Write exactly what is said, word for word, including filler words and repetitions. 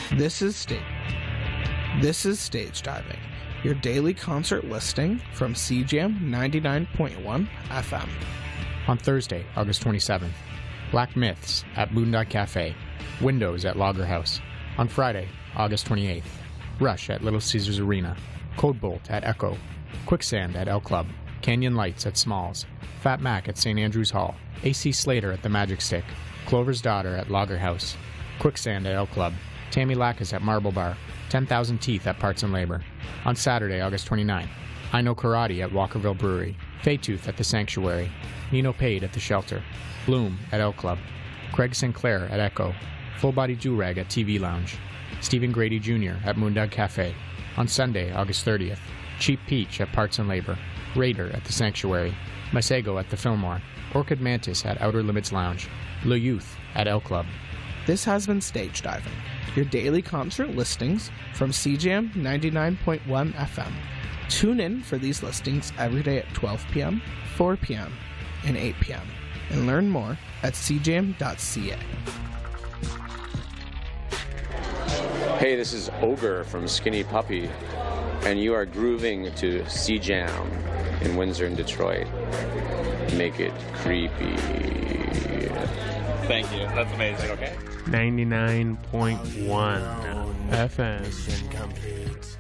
This is stage. This is Stage Diving, your daily concert listing from C J A M ninety-nine point one F M. On Thursday, August twenty-seventh, Black Myths at Boondock Cafe, Windows at Lager House. On Friday, August twenty-eighth, Rush at Little Caesars Arena, Codebolt at Echo, Quicksand at L Club, Canyon Lights at Smalls, Fat Mac at Saint Andrews Hall, A C Slater at the Magic Stick, Clover's Daughter at Lager House, Quicksand at L Club, Tammy Lackas at Marble Bar, ten thousand Teeth at Parts and Labor. On Saturday, August twenty-ninth, I Know Karate at Walkerville Brewery, Faytooth at the Sanctuary, Nino Paid at the Shelter, Bloom at L Club, Craig Sinclair at Echo, Full Body Jewrag at T V Lounge, Stephen Grady Junior at Moondog Cafe. On Sunday, August thirtieth, Cheap Peach at Parts and Labor, Raider at the Sanctuary, Masego at the Fillmore, Orchid Mantis at Outer Limits Lounge, Le Youth at L Club. This has been Stage Diving, your daily concert listings from C J A M ninety-nine point one F M. Tune in for these listings every day at twelve p.m., four p.m., and eight p.m. and learn more at c j m dot c a. Hey, this is Ogre from Skinny Puppy, and you are grooving to C J A M in Windsor and Detroit. Make it creepy. Thank you. That's amazing. Okay. ninety-nine point one F M.